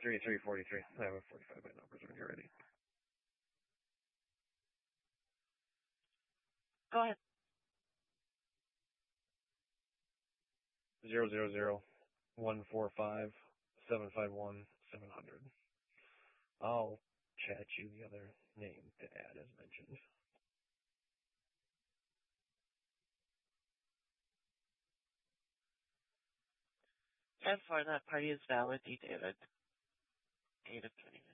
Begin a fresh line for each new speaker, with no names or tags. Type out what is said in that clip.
3343. I have a 45-bit numbers when you're ready.
Go ahead.
000-145-751-700. I'll chat you the other name to add as mentioned.
And for that party is valid, David. 8 of 29.